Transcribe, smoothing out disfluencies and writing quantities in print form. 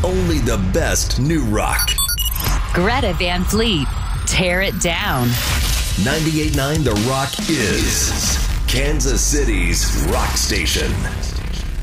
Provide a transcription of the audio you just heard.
only the best new rock. Greta Van Fleet, Tear It Down. 98.9 The Rock is Kansas City's rock station.